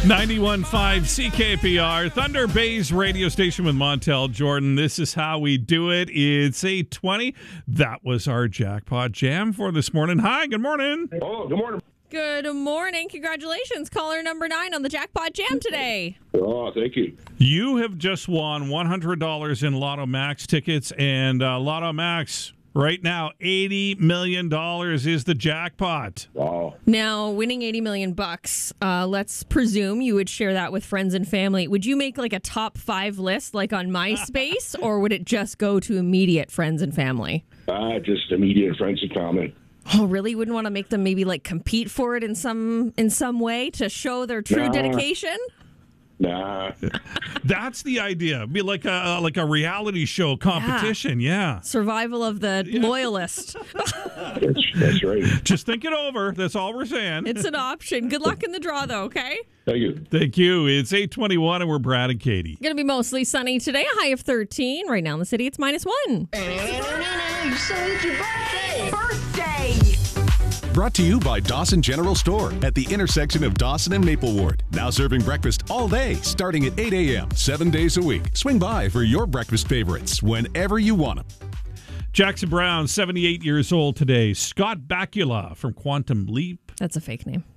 91.5 CKPR, Thunder Bay's radio station with Montel Jordan. This is how we do it. It's 8:20. That was our Jackpot Jam for this morning. Hi, good morning. Oh, good morning. Good morning. Congratulations. Caller number 9 on the Jackpot Jam today. Oh, thank you. You have just won $100 in Lotto Max tickets, and Lotto Max right now, $80 million is the jackpot. Wow. Now, winning $80 million bucks, let's presume you would share that with friends and family. Would you make like a top 5 list like on MySpace, or would it just go to immediate friends and family? Just immediate friends and family. Oh, really? You wouldn't want to make them maybe like compete for it in some way to show their true dedication? Nah. That's the idea. Be like a reality show competition. Yeah. Survival of the loyalist. That's right. Just think it over. That's all we're saying. It's an option. Good luck in the draw, though, okay? Thank you. Thank you. It's 8:21, and we're Brad and Katie. Going to be mostly sunny today, a high of 13. Right now in the city, it's -1. So it's your birthday! Brought to you by Dawson General Store at the intersection of Dawson and Maple Ward. Now serving breakfast all day, starting at 8 a.m., 7 days a week. Swing by for your breakfast favorites whenever you want them. Jackson Brown, 78 years old today. Scott Bakula from Quantum Leap. That's a fake name.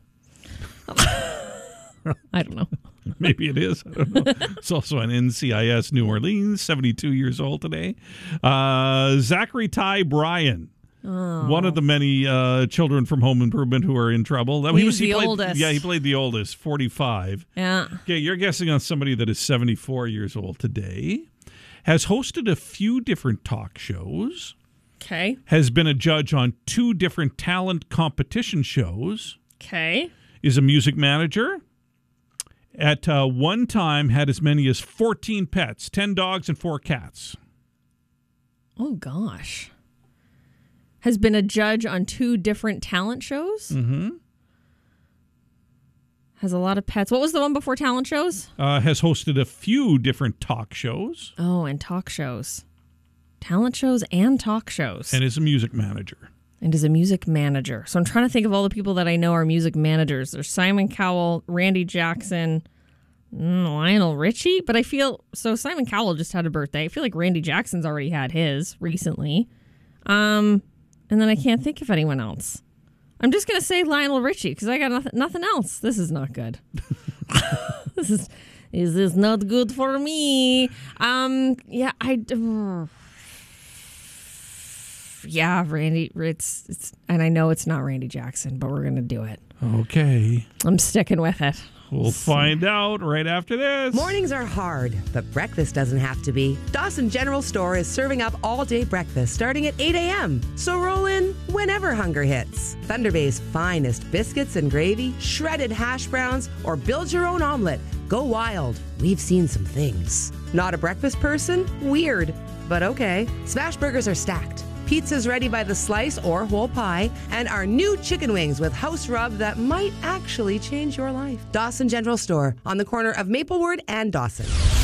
I don't know. Maybe it is. I don't know. It's also an NCIS New Orleans, 72 years old today. Zachary Ty Bryan. Oh. One of the many children from Home Improvement who are in trouble. He's the oldest. Yeah, he played the oldest, 45. Yeah. Okay, you're guessing on somebody that is 74 years old today. Has hosted a few different talk shows. Okay. Has been a judge on 2 different talent competition shows. Okay. Is a music manager. At one time had as many as 14 pets, 10 dogs and 4 cats. Oh, gosh. Has been a judge on 2 different talent shows? Mm-hmm. Has a lot of pets. What was the one before talent shows? Has hosted a few different talk shows. Oh, and talk shows. Talent shows and talk shows. And is a music manager. And is a music manager. So I'm trying to think of all the people that I know are music managers. There's Simon Cowell, Randy Jackson, Lionel Richie. But I feel, so Simon Cowell just had a birthday. I feel like Randy Jackson's already had his recently. And then I can't think of anyone else. I'm just going to say Lionel Richie because I got nothing else. This is not good. This is not good for me. Yeah, Randy. It's and I know it's not Randy Jackson, but we're going to do it. Okay. I'm sticking with it. We'll find out right after this. Mornings are hard, but breakfast doesn't have to be. Dawson General Store is serving up all-day breakfast starting at 8 a.m. So roll in whenever hunger hits. Thunder Bay's finest biscuits and gravy, shredded hash browns, or build your own omelet. Go wild. We've seen some things. Not a breakfast person? Weird. But okay. Smash burgers are stacked. Pizza's ready by the slice or whole pie, and our new chicken wings with house rub that might actually change your life. Dawson General Store on the corner of Maple Ward and Dawson.